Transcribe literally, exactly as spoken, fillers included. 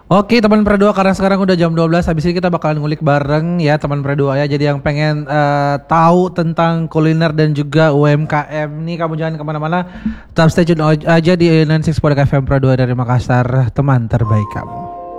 Oke teman Predua, karena sekarang udah jam dua belas, habis ini kita bakalan ngulik bareng ya teman Predua ya. Jadi yang pengen uh, tahu tentang kuliner dan juga U M K M nih, kamu jangan kemana-mana, tetap stay tune aja di sembilan puluh enam Podcast F M Predua dari Makassar, teman terbaik kamu.